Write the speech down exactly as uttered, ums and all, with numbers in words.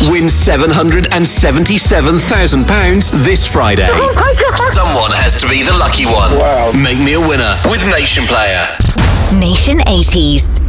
Win seven hundred seventy-seven thousand pounds this Friday. Someone has to be the lucky one. Wow. Make me a winner with Nation Player. Nation eighties.